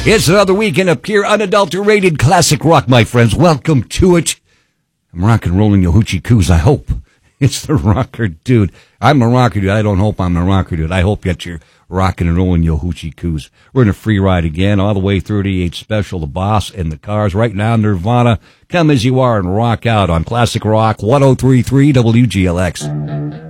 It's another weekend of pure, unadulterated classic rock, my friends. Welcome to it. I'm rock and rolling your hoochie coos, I hope. It's the rocker dude. I'm a rocker dude. I don't hope I'm a rocker dude. I hope that you're rocking and rolling your hoochie coos. We're in a free ride again, all the way 38 Special, The Boss, and the Cars. Right now, Nirvana. Come as you are and rock out on Classic Rock 103.3 WGLX.